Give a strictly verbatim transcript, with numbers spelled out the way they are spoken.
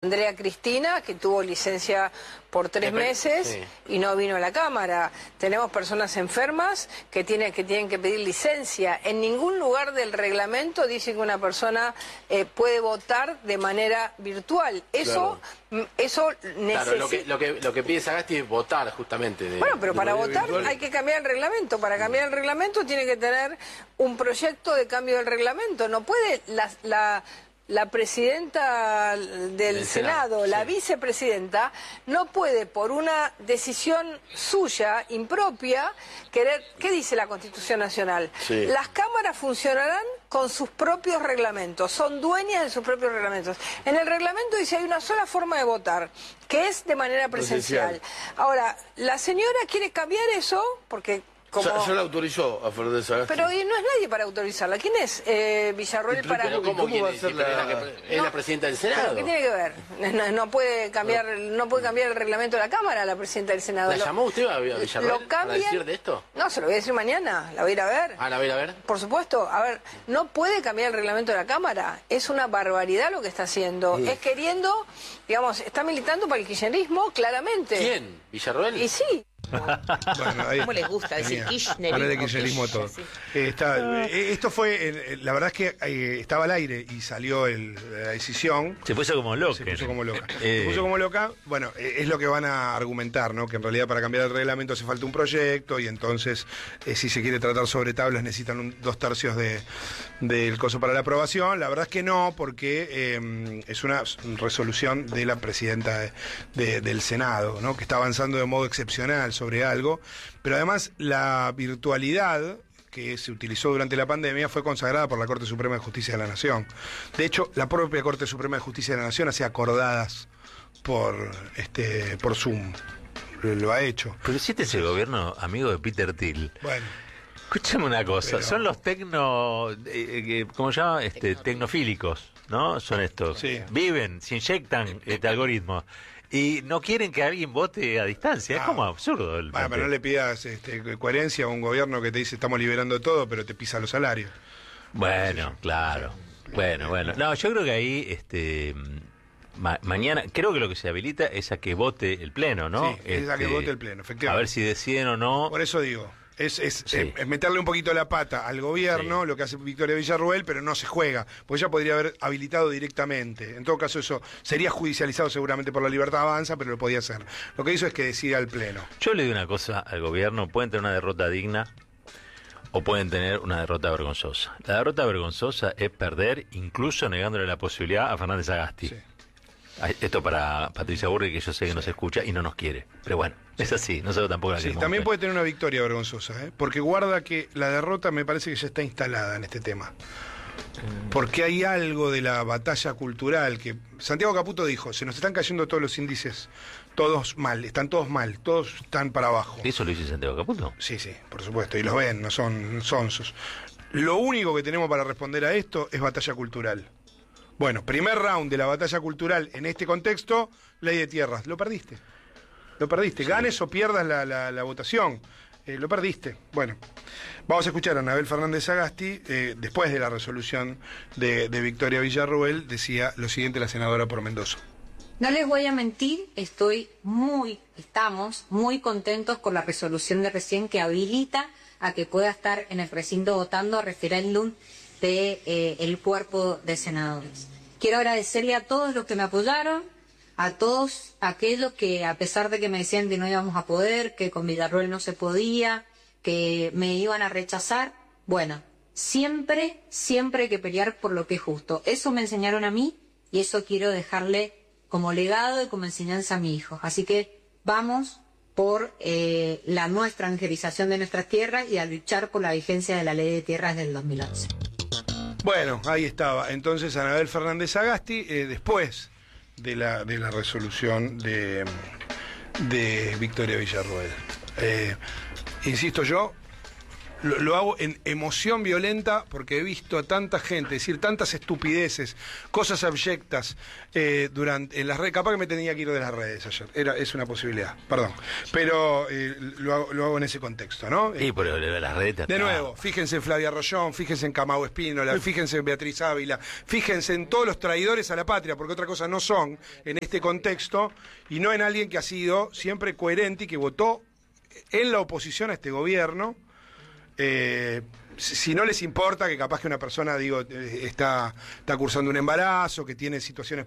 Andrea Cristina, que tuvo licencia por tres meses sí. y no vino a la Cámara. Tenemos personas enfermas que tienen que, tienen que pedir licencia. En ningún lugar del reglamento dice que una persona eh, puede votar de manera virtual. Eso, claro. eso necesita... Claro, lo que, lo, que, lo que pide Sagasti es votar, justamente. De, bueno, pero de para votar virtual. Hay que cambiar el reglamento. Para cambiar el reglamento tiene que tener un proyecto de cambio del reglamento. No puede la... la La presidenta del, del Senado, Senado, la sí. vicepresidenta, no puede por una decisión suya, impropia, querer... ¿Qué dice la Constitución Nacional? Sí. Las cámaras funcionarán con sus propios reglamentos, son dueñas de sus propios reglamentos. En el reglamento dice hay una sola forma de votar, que es de manera presencial. presencial. Ahora, la señora quiere cambiar eso porque... Como... Ya, ya la autorizó a Fernández Sagasti. Pero y no es nadie para autorizarla. ¿Quién es eh, Villarroel para...? ¿Pero cómo, ¿Cómo va a ser la... Es, la que, es no, la presidenta del Senado? ¿Qué tiene que ver? No, no puede cambiar no. no puede cambiar el reglamento de la Cámara la presidenta del Senado. ¿La lo, llamó usted a Villarroel lo cambian, para decir de esto? No, se lo voy a decir mañana. La voy a ir a ver. Ah, ¿la voy a ir a ver? Por supuesto. A ver, no puede cambiar el reglamento de la Cámara. Es una barbaridad lo que está haciendo. Sí. Es queriendo, digamos, está militando para el kirchnerismo, claramente. ¿Quién? ¿Villarroel? Y sí. Bueno, ahí, ¿cómo les gusta decir kirchnerismo? Hablar de kirchnerismo todo. Sí. Eh, está, eh, esto fue, eh, la verdad es que eh, estaba al aire y salió el, la decisión. Se puso como loca. Se puso como loca. Eh. Se puso como loca. Bueno, eh, es lo que van a argumentar, ¿no? Que en realidad para cambiar el reglamento hace falta un proyecto y entonces, eh, si se quiere tratar sobre tablas, necesitan un, dos tercios de, del coso para la aprobación. La verdad es que no, porque eh, es una resolución de la presidenta de, de, del Senado, ¿no? Que está avanzando de modo excepcional sobre algo, pero además la virtualidad que se utilizó durante la pandemia fue consagrada por la Corte Suprema de Justicia de la Nación. De hecho, la propia Corte Suprema de Justicia de la Nación hacía acordadas por este por Zoom. Lo, lo ha hecho. Pero si este es el gobierno amigo de Peter Thiel. Bueno. Escúchame una cosa, pero... son los tecno, eh, eh, ¿cómo se llama? Este, tecnofílicos, ¿no? Son estos. Sí. Viven, se inyectan este algoritmo. Y no quieren que alguien vote a distancia, es ah, como absurdo. El bueno, pero no le pidas este, coherencia a un gobierno que te dice estamos liberando todo, pero te pisa los salarios. Bueno, claro. Bueno, bueno. No, yo creo que ahí, este, ma mañana, creo que lo que se habilita es a que vote el Pleno, ¿no? Sí, es este, a que vote el Pleno, efectivamente. A ver si deciden o no. Por eso digo. Es, es, sí. es meterle un poquito la pata al gobierno, sí. lo que hace Victoria Villarroel, pero no se juega, porque ella podría haber habilitado directamente. En todo caso eso sería judicializado seguramente por la Libertad Avanza, pero lo podía hacer. Lo que hizo es que decida el Pleno. Yo le digo una cosa al gobierno, pueden tener una derrota digna o pueden tener una derrota vergonzosa. La derrota vergonzosa es perder, incluso negándole la posibilidad a Fernández Sagasti. Sí. Esto para Patricia Burri, que yo sé que sí. nos escucha y no nos quiere. Pero bueno, sí. es así, nosotros tampoco la sí, queremos. También puede tener una victoria vergonzosa, ¿eh? Porque guarda que la derrota me parece que ya está instalada en este tema. Porque hay algo de la batalla cultural que Santiago Caputo dijo, se nos están cayendo todos los índices, todos mal, están todos mal, todos están para abajo. ¿Eso lo dice Santiago Caputo? Sí, sí, por supuesto, y los ven, no son sonsos. Lo único que tenemos para responder a esto es batalla cultural. Bueno, primer round de la batalla cultural en este contexto, ley de tierras. Lo perdiste. Lo perdiste. Sí. Ganes o pierdas la, la, la votación. Eh, lo perdiste. Bueno, vamos a escuchar a Anabel Fernández Sagasti. Eh, después de la resolución de, de Victoria Villarroel, decía lo siguiente la senadora por Mendoza. No les voy a mentir, estoy muy, estamos muy contentos con la resolución de recién que habilita a que pueda estar en el recinto votando a referéndum de eh, el cuerpo de senadores. Quiero agradecerle a todos los que me apoyaron, a todos aquellos que, a pesar de que me decían que no íbamos a poder, que con Villarroel no se podía, que me iban a rechazar, bueno, siempre, siempre hay que pelear por lo que es justo. Eso me enseñaron a mí y eso quiero dejarle como legado y como enseñanza a mi hijo. Así que vamos por eh, la no extranjerización de nuestras tierras y a luchar por la vigencia de la Ley de Tierras del dos mil once. Bueno, ahí estaba. Entonces, Anabel Fernández Sagasti, eh, después de la, de la resolución de, de Victoria Villarroel. Eh, insisto yo, lo, lo hago en emoción violenta porque he visto a tanta gente decir tantas estupideces, cosas abyectas eh, durante en las redes. Capaz que me tenía que ir de las redes ayer. Era, es una posibilidad, perdón. Pero eh, lo, hago, lo hago en ese contexto, ¿no? Sí, pero las redes te De nuevo, fíjense en Flavia Rollón, fíjense en Camau Espínola, fíjense en Beatriz Ávila, fíjense en todos los traidores a la patria, porque otra cosa no son en este contexto, y no en alguien que ha sido siempre coherente y que votó en la oposición a este gobierno. Eh, si, si no les importa que capaz que una persona, digo, eh, está, está cursando un embarazo, que tiene situaciones